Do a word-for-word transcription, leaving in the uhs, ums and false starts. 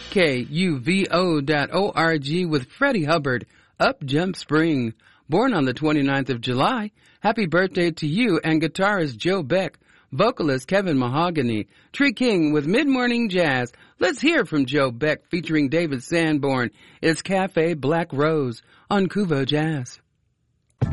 K U V O dot O R G with Freddie Hubbard, Up Jump Spring. Born on the twenty-ninth of July, happy birthday to you and guitarist Joe Beck, vocalist Kevin Mahogany, Tree King with Mid-Morning Jazz. Let's hear from Joe Beck featuring David Sanborn. It's Cafe Black Rose on Kuvo Jazz.